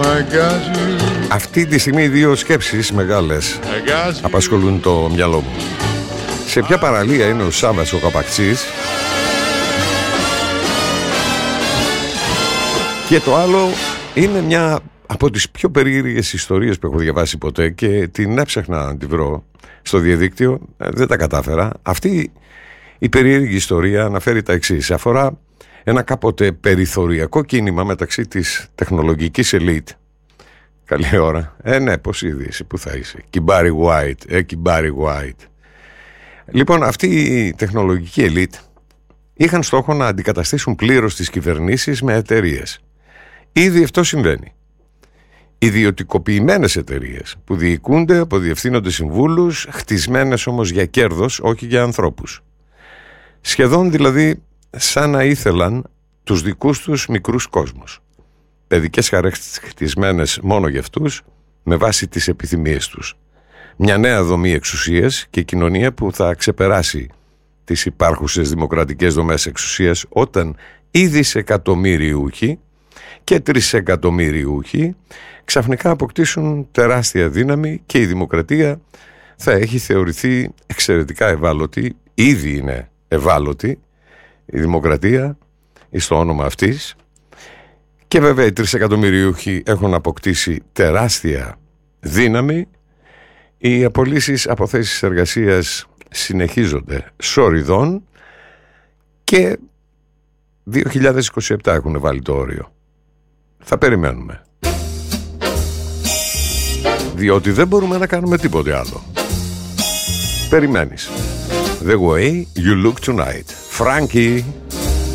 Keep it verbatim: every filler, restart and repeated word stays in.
Αυτή τη στιγμή δύο σκέψεις μεγάλες απασχολούν το μυαλό μου. Σε ποια παραλία είναι ο Σάββας ο Καπαξής? Και το άλλο είναι μια από τις πιο περίεργες ιστορίες που έχω διαβάσει ποτέ και την έψαχνα να τη βρω στο διαδίκτυο, δεν τα κατάφερα. Αυτή η περίεργη ιστορία αναφέρει τα εξής. Αφορά ένα κάποτε περιθωριακό κίνημα μεταξύ της τεχνολογικής ελίτ. Καλή ώρα. Ε, ναι, πώς είδε εσύ, πού θα είσαι? Κυμπάρι White, ε, Κυμπάρι White. Λοιπόν, αυτή η τεχνολογική ελίτ είχαν στόχο να αντικαταστήσουν πλήρως τις κυβερνήσεις με εταιρείες. Ήδη αυτό συμβαίνει. Ιδιωτικοποιημένες εταιρείες που διοικούνται από διευθύνοντες συμβούλους, χτισμένες όμως για κέρδος, όχι για ανθρώπους. Σχεδόν δηλαδή σαν να ήθελαν τους δικούς τους μικρούς κόσμους. Παιδικές χαρές χτισμένες μόνο για αυτούς, με βάση τις επιθυμίες τους. Μια νέα δομή εξουσίας και κοινωνία που θα ξεπεράσει τις υπάρχουσες δημοκρατικές δομές εξουσίας, όταν οι δισεκατομμύριούχοι και τρισεκατομμύριούχοι ξαφνικά αποκτήσουν τεράστια δύναμη και η δημοκρατία θα έχει θεωρηθεί εξαιρετικά ευάλωτη. Ήδη είναι ευάλωτη η δημοκρατία στο όνομα αυτής, και βέβαια οι τρισεκατομμυριούχοι έχουν αποκτήσει τεράστια δύναμη. Οι απολύσεις από θέσεις εργασίας συνεχίζονται σοριδών και δύο χιλιάδες είκοσι επτά έχουν βάλει το όριο. Θα περιμένουμε, διότι δεν μπορούμε να κάνουμε τίποτε άλλο. Περιμένεις. The way you look tonight. Frankie.